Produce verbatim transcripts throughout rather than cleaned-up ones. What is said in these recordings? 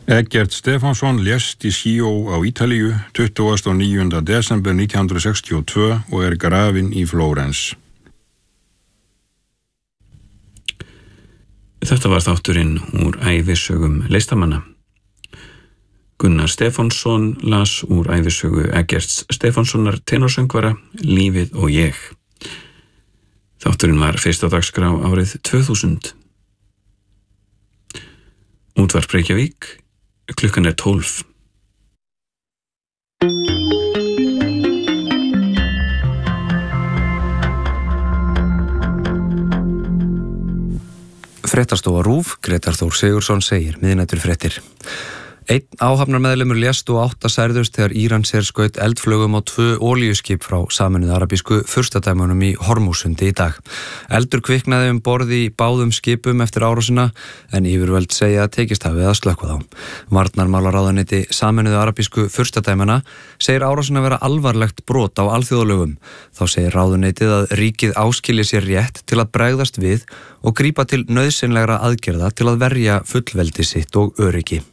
Eggert Stefánsson lést í Scio á Ítalíu tuttugasta og níunda desember nítján hundruð sextíu og tvö og er grafinn í Flórens. Þetta var þátturinn úr ævisögum listamanna. Gunnar Stefánsson las úr ævisögu Eggerts Stefánssonar tenorsöngvara Lífið og ég. Þátturinn var fyrst á dagskrá árið tvö þúsund. Útvarp Reykjavík, klukkan er tólf. Fréttastofa RÚV, Grétar Þór Sigurðsson segir miðnætur fréttir. Einn áhafnarmeðlimur lést og átta særðust þegar Íransher skaut eldflugum á tvö olíuskip frá Sameinuðu arabísku furstadæmunum í Hormúsundi í dag. Eldur kviknaði um borð í báðum skipum eftir árásina en yfirvöld segja að tekist hafi að slökkva þá. Varnarmálaráðuneyti Sameinuðu arabísku furstadæmuna segir árásina vera alvarlegt brot á alþjóðalögum. Þá segir ráðuneytið að ríkið áskilji sér rétt til að bregðast við og grípa til nauðsynlegra aðgerða til að verja fullveldi sitt og öryggi.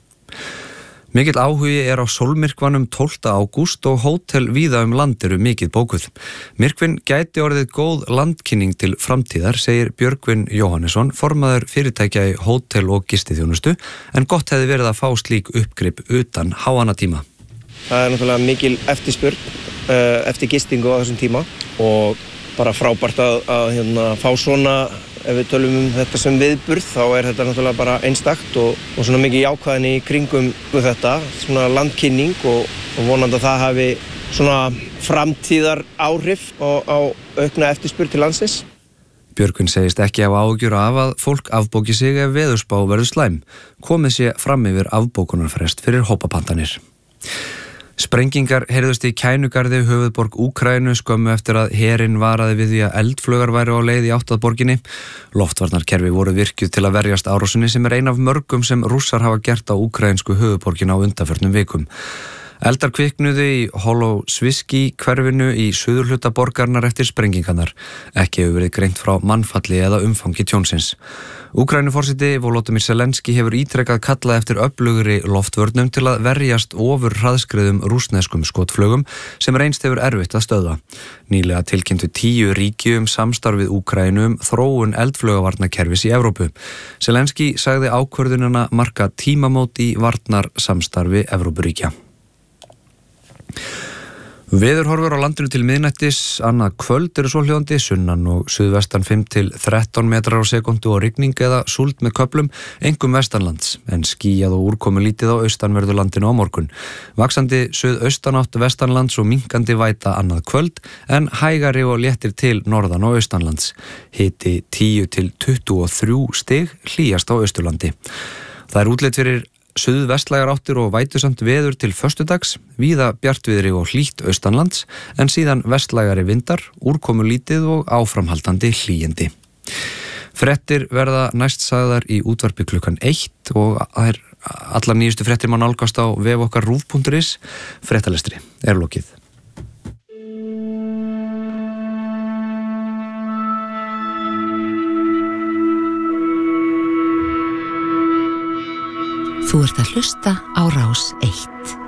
Mikill áhugi er á sólmyrkvanum tólfta ágúst og hótel víða um land eru mikið bókuð. Myrkvinn gæti orðið góð landkynning til framtíðar, segir Björgvin Jóhannesson, formaður fyrirtækja í hótel- og gistiþjónustu, en gott hefði verið að fá slík uppgrip utan háannatíma. Það er náttúrulega mikil eftirspurn eftir gistingu á þessum tíma og bara frábært að, að hérna, fá svona, ef við tölum um þetta sem viðburð, þá er þetta náttúrulega bara einstakt og, og svona mikið jákvæðin í kringum þetta, svona landkynning og, og vonandi að það hafi svona framtíðar áhrif á, á aukna eftirspurn til landsins. Björgvin segist ekki hafa áhyggjur af að fólk afbóki sig ef veðurspá verður slæm. Komið sé fram yfir afbókunarfrest fyrir hópapantanir. Sprengingar heyrðust í Kænugarði, höfuðborg Úkraínu, skömmu eftir að herinn varaði við því að eldflaugar væru á leið í átt að borginni. Loftvarnarkerfi voru virkjuð til að verjast árásinni sem er ein af mörgum sem Rússar hafa gert á úkraínsku höfuðborgina á undanförnum vikum. Eldar kviknuðu í Holosviski hverfinu í suðurhluta borgarinnar eftir sprengingarnar. Ekki hefur verið greint frá mannfalli eða umfangi tjónsins. Úkraínuforseti Volodymyr Zelenski hefur ítrekað kallað eftir öflugri loftvörnum til að verjast ofur hraðskreiðum rússneskum skotflugum sem reynst hefur erfitt að stöðva. Nýlega tilkynntu tíu ríki um samstarf við Úkraínu um þróun eldflaugavarnarkerfis í Evrópu. Zelenski sagði ákvörðunina marka tímamót í varnarsamstarfi Evrópuríkja. Veðurhorfur á landinu til miðnættis, annað kvöld eru svohljóðandi, sunnan og suðvestan fimm til þrettán metrar á sekundu og rigning eða súld með köflum, einkum vestanlands, en skýjað og úrkomu lítið á austanverðu landinu á morgun. Vaxandi suðaustanátt vestanlands og minkandi væta annað kvöld, en hægari og léttir til norðan og austanlands. Hiti tíu til tuttugu og þrjú stig, hlýjast á Austurlandi. Það er útlit fyrir suðvestlægar áttir og vætusamt veður til föstudags, víða bjartviðri og hlýtt austanlands, en síðan vestlægari vindar, úrkomu lítið og áframhaldandi hlýindi. Fréttir verða næst sagðar í útvarpi klukkan eitt og það er allar nýjustu fréttir má nálgast á vef okkar rúv punktur is. Fréttalestri er lokið. Þú ert að hlusta á Rás eitt.